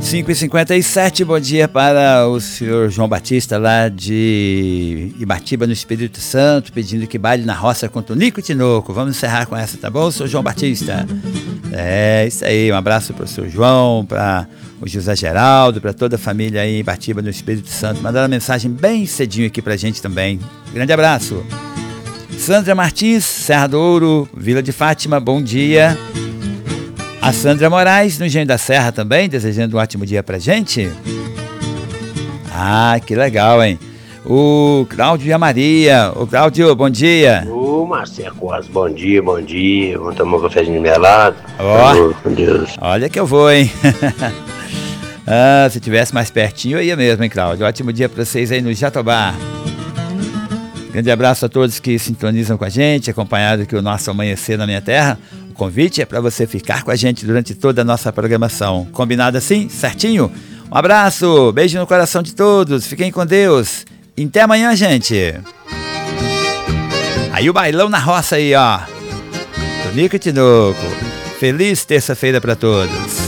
5h57, bom dia para o senhor João Batista lá de Ibatiba, no Espírito Santo, pedindo que baile na roça com Tonico e Tinoco. Vamos encerrar com essa, tá bom, senhor João Batista? É, isso aí, um abraço para o senhor João, para o José Geraldo, para toda a família aí em Ibatiba, no Espírito Santo. Mandaram uma mensagem bem cedinho aqui pra gente também. Grande abraço. Sandra Martins, Serra do Ouro, Vila de Fátima, bom dia. A Sandra Moraes, no Engenho da Serra também, desejando um ótimo dia pra gente. Ah, que legal, hein? O Cláudio e a Maria. O Cláudio, bom dia. Ô, Marcelo Costa, bom dia. Vamos tomar um cafezinho melado. Ó, com Deus. Olha que eu vou, hein? Se tivesse mais pertinho, eu ia mesmo, hein, Cláudio? Ótimo dia pra vocês aí no Jatobá. Grande abraço a todos que sintonizam com a gente, acompanhado aqui o nosso Amanhecer na Minha Terra. O convite é para você ficar com a gente durante toda a nossa programação. Combinado assim? Certinho? Um abraço, beijo no coração de todos, fiquem com Deus. E até amanhã, gente. Aí o bailão na roça aí, ó. Tonico e Tinoco. Feliz terça-feira para todos.